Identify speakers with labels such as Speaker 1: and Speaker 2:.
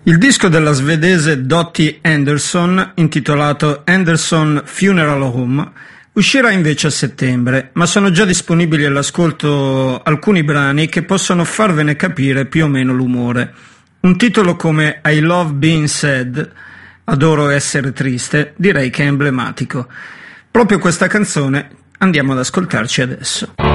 Speaker 1: Il disco della svedese Dottie Anderson, intitolato Anderson Funeral Home, uscirà invece a settembre, ma sono già disponibili all'ascolto alcuni brani che possono farvene capire più o meno l'umore. Un titolo come I Love Being Sad, adoro essere triste, direi che è emblematico. Proprio questa canzone andiamo ad ascoltarci adesso.